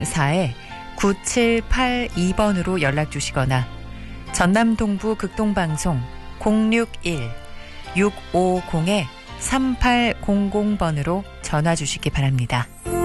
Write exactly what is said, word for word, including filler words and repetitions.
사에 구칠팔이 번으로 연락 주시거나 전남 동부 극동방송 공육일 육오공 삼팔공공 번으로 전화 주시기 바랍니다.